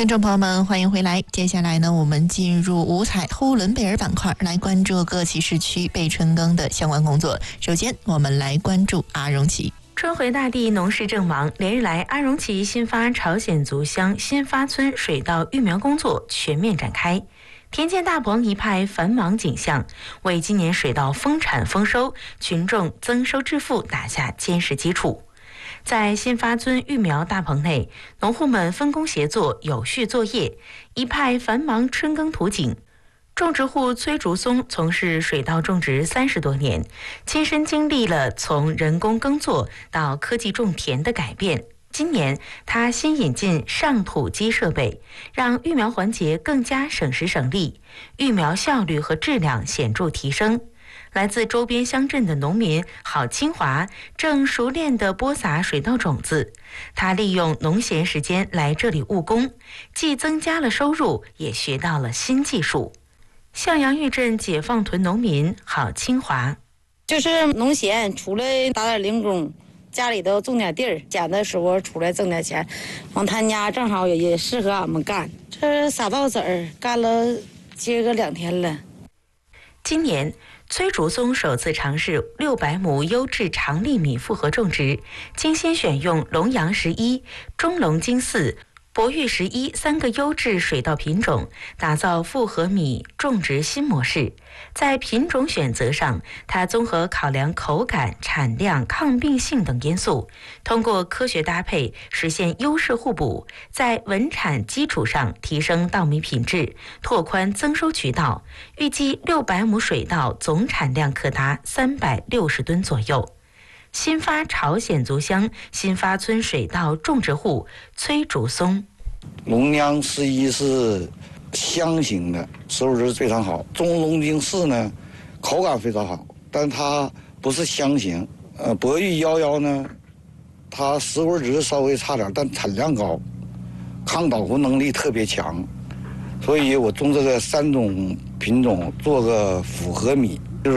听众朋友们，欢迎回来。接下来呢，我们进入五彩呼伦贝尔板块，来关注各旗市区被春耕的相关工作。首先，我们来关注阿荣旗。 春回大地，农事正忙。连日来，阿荣旗新发朝鲜族乡新发村水稻育苗工作全面展开，田间大棚一派繁忙景象，为今年水稻丰产丰收、群众增收致富打下坚实基础。在新发村育苗大棚内，农户们分工协作，有序作业，一派繁忙春耕图景。种植户崔竹松从事水稻种植30多年，亲身经历了从人工耕作到科技种田的改变。今年他新引进上土机设备，让育苗环节更加省时省力，育苗效率和质量显著提升。来自周边乡镇的农民郝清华正熟练地播撒水稻种子，他利用农闲时间来这里务工，既增加了收入，也学到了新技术。向阳峪镇解放屯农民郝清华， 就是农闲出来打点零工，家里头种点地儿，闲的时候出来挣点钱，往他家正好也适合俺们干。这撒稻子儿干了接个2天了。 今年崔竹松首次尝试600亩优质长粒米复合种植，精心选用龙阳11、中龙金4、博玉113个优质水稻品种，打造复合米种植新模式。在品种选择上，它综合考量口感、产量、抗病性等因素，通过科学搭配实现优势互补，在稳产基础上提升稻米品质，拓宽增收渠道。预计600亩水稻总产量可达360吨左右。新发朝鲜族乡新发村水稻种植户崔竹松， 龙阳11是香型的，收入值非常好。中龙金4呢，口感非常好，但它不是香型。博玉11呢，它实惠值稍微差点，但产量高，抗倒伏能力特别强。所以我种这个3种品种做个复合米，